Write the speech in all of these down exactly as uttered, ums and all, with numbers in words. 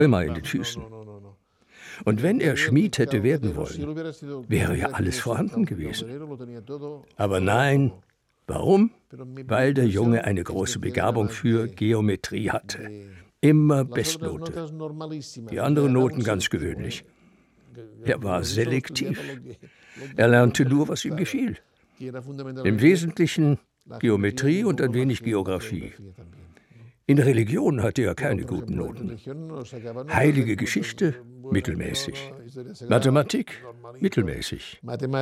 immer in den Füßen. Und wenn er Schmied hätte werden wollen, wäre ja alles vorhanden gewesen. Aber nein, warum? Weil der Junge eine große Begabung für Geometrie hatte. Immer Bestnote. Die anderen Noten ganz gewöhnlich. Er war selektiv. Er lernte nur, was ihm gefiel. Im Wesentlichen Geometrie und ein wenig Geographie. In Religion hatte er keine guten Noten. Heilige Geschichte mittelmäßig. Mathematik mittelmäßig.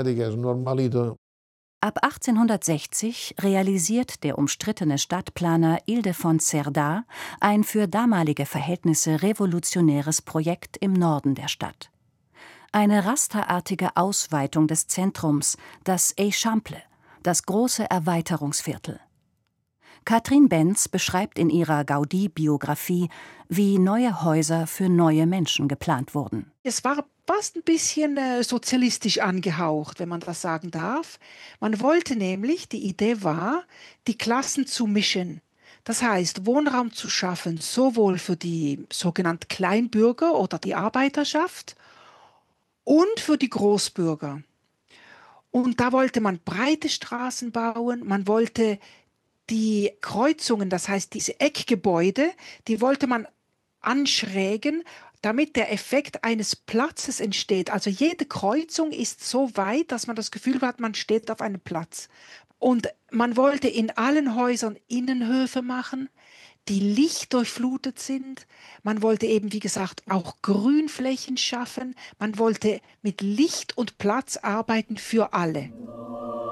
Ab achtzehnhundertsechzig realisiert der umstrittene Stadtplaner Ildefons Cerdà ein für damalige Verhältnisse revolutionäres Projekt im Norden der Stadt. Eine rasterartige Ausweitung des Zentrums, das Eixample, das große Erweiterungsviertel. Katrin Benz beschreibt in ihrer Gaudí-Biografie, wie neue Häuser für neue Menschen geplant wurden. Es war fast ein bisschen äh, sozialistisch angehaucht, wenn man das sagen darf. Man wollte nämlich, die Idee war, die Klassen zu mischen. Das heißt, Wohnraum zu schaffen, sowohl für die sogenannten Kleinbürger oder die Arbeiterschaft und für die Großbürger. Und da wollte man breite Straßen bauen, man wollte die Kreuzungen, das heißt diese Eckgebäude, die wollte man anschrägen, damit der Effekt eines Platzes entsteht. Also jede Kreuzung ist so weit, dass man das Gefühl hat, man steht auf einem Platz. Und man wollte in allen Häusern Innenhöfe machen, die lichtdurchflutet sind. Man wollte eben, wie gesagt, auch Grünflächen schaffen. Man wollte mit Licht und Platz arbeiten für alle.